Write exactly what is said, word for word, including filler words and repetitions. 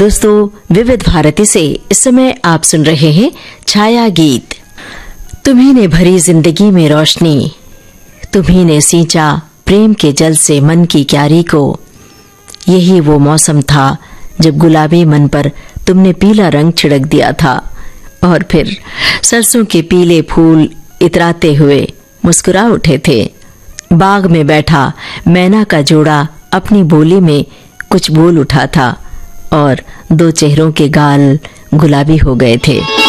दोस्तों, विविध भारती से इस समय आप सुन रहे हैं छाया गीत। तुम्ही ने भरी जिंदगी में रोशनी, तुम्ही ने सींचा प्रेम के जल से मन की क्यारी को। यही वो मौसम था जब गुलाबी मन पर तुमने पीला रंग छिड़क दिया था और फिर सरसों के पीले फूल इतराते हुए मुस्कुरा उठे थे। बाग में बैठा मैना का जोड़ा अपनी बोली में कुछ बोल उठा था और दो चेहरों के गाल गुलाबी हो गए थे।